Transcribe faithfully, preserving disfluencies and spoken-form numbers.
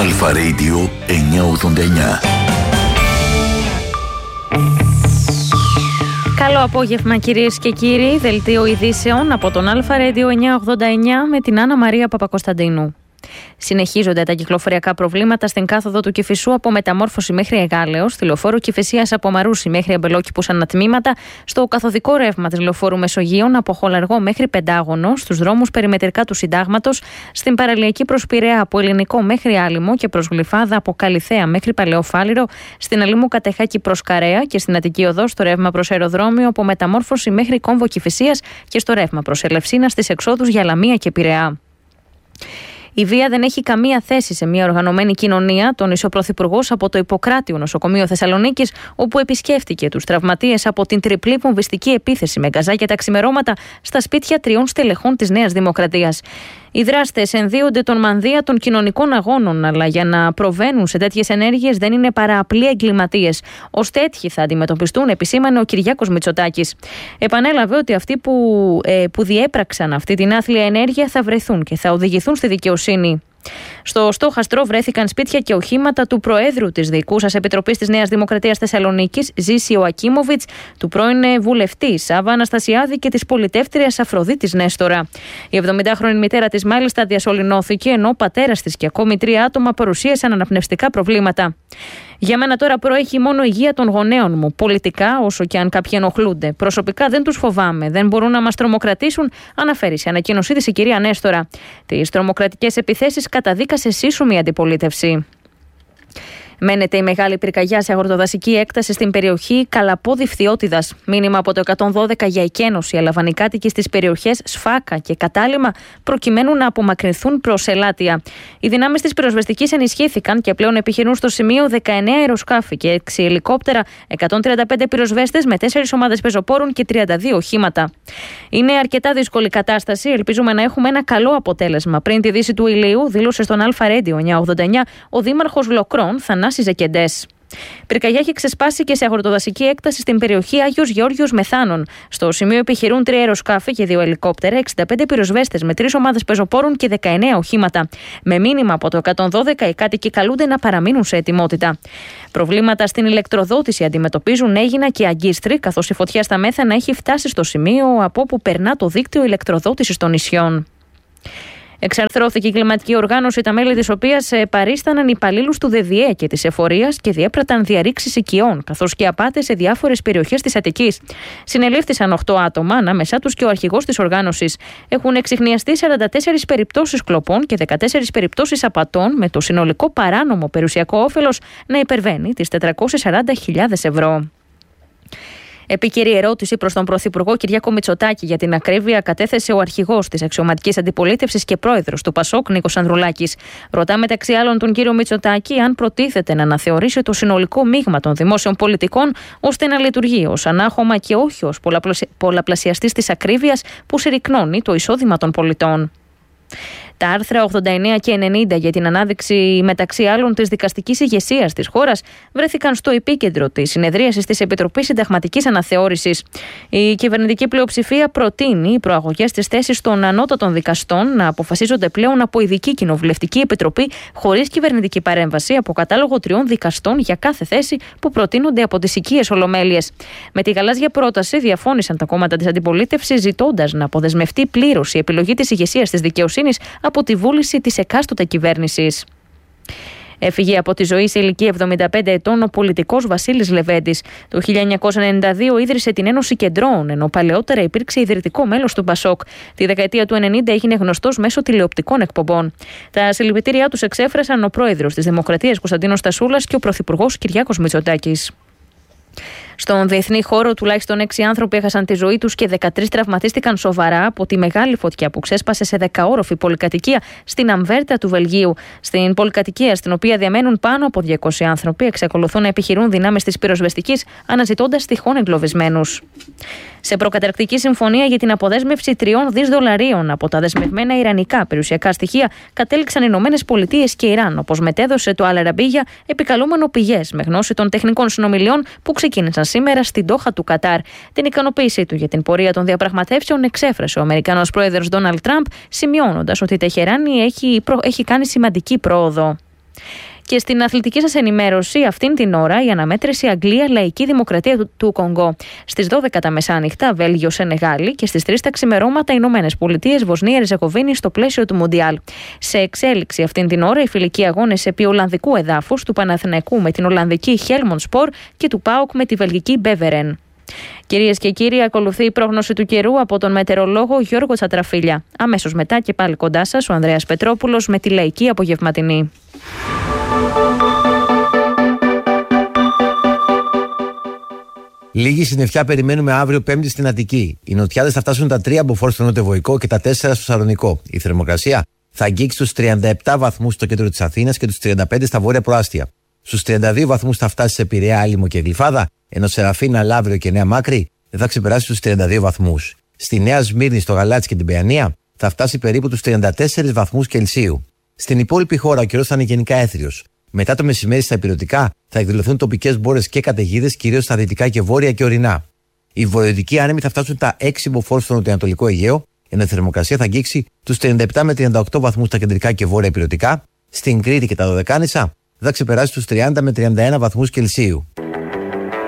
Αλφα Radio εννιακόσια ογδόντα εννιά. Καλό απόγευμα κυρίες και κύριοι, δελτίο ειδήσεων από τον Αλφα Radio εννιακόσια ογδόντα εννιά με την Άννα Μαρία Παπακοσταντίνου. Συνεχίζονται τα κυκλοφοριακά προβλήματα στην κάθοδο του Κηφισού από Μεταμόρφωση μέχρι Εγάλεως, στη λεωφόρο Κηφισίας από Μαρούσι μέχρι Αμπελόκηπους ανατμήματα, στο καθοδικό ρεύμα της λεωφόρου Μεσογείων από Χολαργό μέχρι Πεντάγωνο, στους δρόμους περιμετρικά του Συντάγματος, στην παραλιακή προς Πειραιά από Ελληνικό μέχρι Άλυμο και προς Γλυφάδα από Καλιθέα μέχρι Παλαιοφάλιρο, στην Αλήμου Κατεχάκη προς Καρέα και στην Αττική Οδό στο ρεύμα προς Αεροδρόμιο από Μεταμόρφωση μέχρι Κόμβο Κηφισίας και στο ρεύμα προς Ελευσίνα στις εξόδους για Λαμία και Πειραιά. Η βία δεν έχει καμία θέση σε μια οργανωμένη κοινωνία, τόνισε ο Πρωθυπουργός από το Ιπποκράτιο Νοσοκομείο Θεσσαλονίκης, όπου επισκέφτηκε τους τραυματίες από την τριπλή βομβιστική επίθεση με γκαζάκια τα ξημερώματα στα σπίτια τριών στελεχών της Νέας Δημοκρατίας. Οι δράστες ενδύονται τον μανδύα των κοινωνικών αγώνων, αλλά για να προβαίνουν σε τέτοιες ενέργειες δεν είναι παρά απλοί εγκληματίες. Ως τέτοιοι θα αντιμετωπιστούν, επισήμανε ο Κυριάκος Μητσοτάκης. Επανέλαβε ότι αυτοί που, ε, που διέπραξαν αυτή την άθλια ενέργεια θα βρεθούν και θα οδηγηθούν στη δικαιοσύνη. Στο στόχαστρο βρέθηκαν σπίτια και οχήματα του Προέδρου της Διοικούσας Επιτροπής της Νέας Δημοκρατίας Θεσσαλονίκης, Ζήσιο Ακίμοβιτς, του πρώην βουλευτή Σάβα Αναστασιάδη και της πολιτεύτριας Αφροδίτης Νέστορα. Η εβδομηντάχρονη μητέρα της μάλιστα διασωληνώθηκε, ενώ ο πατέρας της και ακόμη τρία άτομα παρουσίασαν αναπνευστικά προβλήματα. Για μένα τώρα προέχει μόνο η υγεία των γονέων μου. Πολιτικά, όσο και αν κάποιοι ενοχλούνται. Προσωπικά δεν τους φοβάμαι. Δεν μπορούν να μας τρομοκρατήσουν, αναφέρει σε ανακοίνωσή της η κυρία Νέστορα. Τις τρομοκρατικές επιθέσεις καταδίκασε σύσσωμη αντιπολίτευση. Μένεται η μεγάλη πυρκαγιά σε αγροτοδασική έκταση στην περιοχή Καλαπόδη Φθιώτιδας. Μήνυμα από το εκατόν δώδεκα για εκένωση έλαβαν οι κάτοικοι στις περιοχές Σφάκα και Κατάλημα προκειμένου να απομακρυνθούν προς Ελάτια. Οι δυνάμεις της πυροσβεστικής ενισχύθηκαν και πλέον επιχειρούν στο σημείο δεκαεννέα αεροσκάφη και έξι ελικόπτερα, εκατόν τριάντα πέντε πυροσβέστες με τέσσερις ομάδες πεζοπόρων και τριάντα δύο οχήματα. Είναι αρκετά δύσκολη κατάσταση. Ελπίζουμε να έχουμε ένα καλό αποτέλεσμα. Πριν τη δύση του ηλίου, δήλωσε στον Αλφα Radio εννιακόσια ογδόντα εννιά ο δήμαρχος Λοκρών, Θανάσης Ζεκεντές. Πυρκαγιά έχει ξεσπάσει και σε αγροτοδασική έκταση στην περιοχή Άγιος Γεώργιος Μεθάνων. Στο σημείο επιχειρούν τρία αεροσκάφη και δύο ελικόπτερα, εξήντα πέντε πυροσβέστες με τρεις ομάδες πεζοπόρων και δεκαεννέα οχήματα. Με μήνυμα από το εκατόν δώδεκα, οι κάτοικοι καλούνται να παραμείνουν σε ετοιμότητα. Προβλήματα στην ηλεκτροδότηση αντιμετωπίζουν Αίγινα και Αγκίστρη, καθώς η φωτιά στα Μέθανα έχει φτάσει στο σημείο από όπου περνά το δίκτυο ηλεκτροδότησης των νησιών. Εξαρθρώθηκε η κλιματική οργάνωση, τα μέλη της οποίας παρίσταναν υπαλλήλους του ΔΕΔΙΕ και της Εφορίας και διέπραταν διαρρήξεις οικειών, καθώς και απάτες σε διάφορες περιοχές της Αττικής. Συνελήφθησαν οκτώ άτομα, ανάμεσά τους και ο αρχηγός της οργάνωσης. Έχουν εξιχνιαστεί σαράντα τέσσερις περιπτώσεις κλοπών και δεκατέσσερις περιπτώσεις απατών, με το συνολικό παράνομο περιουσιακό όφελος να υπερβαίνει τις τετρακόσιες σαράντα χιλιάδες ευρώ. Επίκαιρη ερώτηση προς τον Πρωθυπουργό Κυριάκο Μητσοτάκη για την ακρίβεια κατέθεσε ο αρχηγός της αξιωματικής αντιπολίτευσης και πρόεδρος του ΠΑΣΟΚ, Νίκος Ανδρουλάκης. Ρωτά μεταξύ άλλων τον κύριο Μητσοτάκη αν προτίθεται να αναθεωρήσει το συνολικό μείγμα των δημόσιων πολιτικών ώστε να λειτουργεί ως ανάχωμα και όχι ως πολλαπλασιαστής της ακρίβειας που συρρυκνώνει το εισόδημα των πολιτών. Τα άρθρα ογδόντα εννέα και ενενήντα για την ανάδειξη μεταξύ άλλων της δικαστικής ηγεσίας της χώρας βρέθηκαν στο επίκεντρο της συνεδρίασης της Επιτροπής Συνταγματικής Αναθεώρησης. Η κυβερνητική πλειοψηφία προτείνει οι προαγωγές της θέσης των ανώτατων δικαστών να αποφασίζονται πλέον από ειδική κοινοβουλευτική επιτροπή χωρίς κυβερνητική παρέμβαση από κατάλογο τριών δικαστών για κάθε θέση που προτείνονται από τις οικίες ολομέλειες. Με τη γαλάζια πρόταση διαφώνησαν τα κόμματα της αντιπολίτευσης, ζητώντας να αποδεσμευτεί πλήρως η επιλογή της ηγεσίας της δικαιοσύνης από τη βούληση της εκάστοτε κυβέρνησης. Έφυγε από τη ζωή σε ηλικία εβδομήντα πέντε ετών ο πολιτικός Βασίλης Λεβέντης. Το χίλια εννιακόσια ενενήντα δύο ίδρυσε την Ένωση Κεντρών, ενώ παλαιότερα υπήρξε ιδρυτικό μέλος του ΠΑΣΟΚ. Τη δεκαετία του ενενήντα έγινε γνωστός μέσω τηλεοπτικών εκπομπών. Τα συλληπιτήριά τους εξέφρασαν ο πρόεδρος της Δημοκρατίας Κωνσταντίνος Τασούλας και ο πρωθυπουργός Κυριάκος Μητσοτάκης. Στον διεθνή χώρο, τουλάχιστον έξι άνθρωποι έχασαν τη ζωή τους και δεκατρείς τραυματίστηκαν σοβαρά από τη μεγάλη φωτιά που ξέσπασε σε δεκαόροφη πολυκατοικία στην Αμβέρτα του Βελγίου. Στην πολυκατοικία, στην οποία διαμένουν πάνω από διακόσιοι άνθρωποι, εξακολουθούν να επιχειρούν δυνάμεις της πυροσβεστικής, αναζητώντας τυχόν εγκλωβισμένους. Σε προκαταρκτική συμφωνία για την αποδέσμευση τριών δισεκατομμυρίων δολαρίων από τα δεσμευμένα ιρανικά περιουσιακά στοιχεία κατέληξαν οι Ηνωμένες Πολιτείες και Ιράν, όπως μετέδωσε το Αλ-Αραμπίγια, επικαλούμενο πηγές με γνώση των τεχνικών συνομιλιών που ξεκίνησαν σήμερα στην Ντόχα του Κατάρ. Την ικανοποίησή του για την πορεία των διαπραγματεύσεων εξέφρασε ο Αμερικανός πρόεδρος Ντόναλντ Τραμπ, σημειώνοντας ότι η Τεχεράνη έχει, προ... έχει κάνει σημαντική πρόοδο. Και στην αθλητική σας ενημέρωση, αυτήν την ώρα η αναμέτρηση Αγγλία Λαϊκή Δημοκρατία του, του Κονγκό. Στις δώδεκα τα μεσάνυχτα Βέλγιο Σενεγάλη και στις τρεις τα ξημερώματα Ηνωμένες Πολιτείες Βοσνία Ριζεγοβίνη στο πλαίσιο του Μουντιάλ. Σε εξέλιξη αυτήν την ώρα οι φιλικοί αγώνες επί Ολλανδικού εδάφους του Παναθηναϊκού με την Ολλανδική Χέλμοντ Σπορ και του ΠΑΟΚ με τη Βελγική Μπέβερεν. Κυρίες και κύριοι, ακολουθεί η πρόγνωση του καιρού από τον μετεωρολόγο Γιώργο Τσατραφίλια. Αμέσως μετά και πάλι κοντά σας ο Ανδρέας Πετρόπουλος με τη λαϊκή απογευματινή. Λίγη συννεφιά περιμένουμε αύριο Πέμπτη στην Αττική. Οι νοτιάδες θα φτάσουν τα τρία μποφόρ στο νοτιοβοϊκό και τα τέσσερα στο Σαλονικό. Η θερμοκρασία θα αγγίξει τους τριάντα επτά βαθμούς στο κέντρο της Αθήνας και τους τριάντα πέντε στα βόρεια προάστια. Στους τριάντα δύο βαθμούς θα φτάσει σε Πειραιά, Άλυμο και Γλυφάδα, ενώ Σεραφίνα, Λαύριο και Νέα Μάκρη δεν θα ξεπεράσει τους τριάντα δύο βαθμούς. Στη Νέα Σμύρνη, στο Γαλάτσι και την Παιανία θα φτάσει περίπου τους τριάντα τέσσερις βαθμούς Κελσίου. Στην υπόλοιπη χώρα ο καιρός θα είναι γενικά έθριος. Μετά το μεσημέρι στα ηπειρωτικά θα εκδηλωθούν τοπικές μπόρες και καταιγίδες, κυρίως στα δυτικά και βόρεια και ορεινά. Οι βορειοδυτικοί άνεμοι θα φτάσουν τα έξι μποφόρ στο νοτιοανατολικό Αιγαίο, ενώ η θερμοκρασία θα αγγίξει τους τριάντα επτά με τριάντα οκτώ βαθμούς στα κεντρικά και βόρεια ηπειρωτικά. Στην Κρήτη και τα Δωδεκάνησα θα ξεπεράσει τους τριάντα με τριάντα ένα βαθμούς Κελσίου.